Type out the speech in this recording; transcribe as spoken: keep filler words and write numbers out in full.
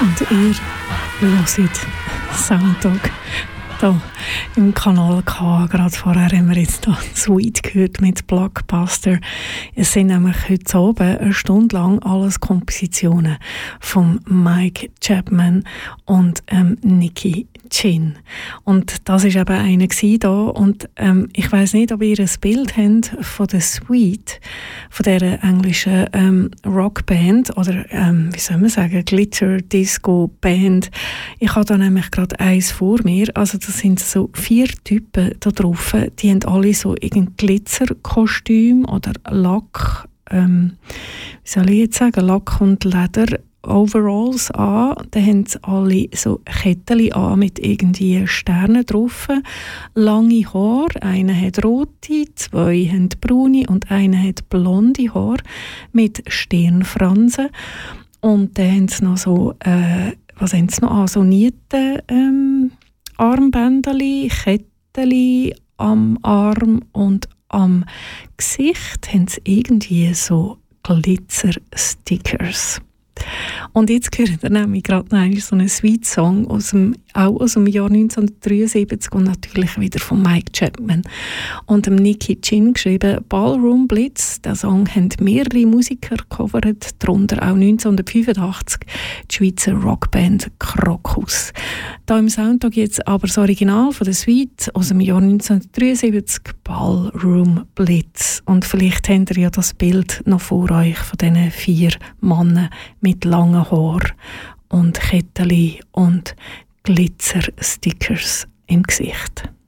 Und ihr hört Soundtalk hier im Kanal K. Gerade vorher haben wir jetzt da Sweet gehört mit Blockbuster. Es sind nämlich heute Abend eine Stunde lang alles Kompositionen von Mike Chapman und ähm, Nicky Chin. Und das war eben einer da. Und ähm, ich weiss nicht, ob ihr ein Bild habt von der Sweet, von dieser englischen ähm, Rockband oder ähm, wie soll man sagen, Glitter-Disco-Band. Ich habe da nämlich gerade eins vor mir. Also das sind so vier Typen da drauf. Die haben alle so irgendein Glitzerkostüm oder Lack, ähm, wie soll ich jetzt sagen, Lack und Leder Overalls an, dann haben sie alle so Kettchen an mit irgendwie Sternen drauf, lange Haare, einer hat rote, zwei haben braune und einer hat blonde Haare mit Stirnfransen und dann haben sie noch so, äh, was haben sie noch an, so Nieten, ähm, Armbändeli, Kettchen am Arm und am Gesicht haben sie irgendwie so Glitzer-Stickers. Und jetzt hören wir nämlich gerade noch so einen Sweet-Song aus dem, auch aus dem Jahr neunzehnhundertdreiundsiebzig und natürlich wieder von Mike Chapman und dem Nicky Chin geschrieben. Ballroom Blitz, den Song haben mehrere Musiker gecovert, darunter auch neunzehnhundertfünfundachtzig die Schweizer Rockband Krokus. Da im Soundtag jetzt aber das Original von der Sweet aus dem Jahr neunzehnhundertdreiundsiebzig, Ballroom Blitz. Und vielleicht habt ihr ja das Bild noch vor euch von diesen vier Männern mit langen Haaren und Kettchen und Glitzer-Stickers im Gesicht.